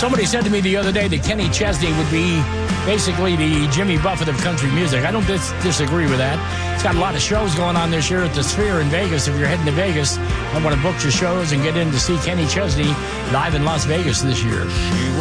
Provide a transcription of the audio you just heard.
Somebody said to me the other day that Kenny Chesney would be basically the Jimmy Buffett of country music. I don't disagree with that. He's got a lot of shows going on this year at the Sphere in Vegas. If you're heading to Vegas, I want to book your shows and get in to see Kenny Chesney live in Las Vegas this year.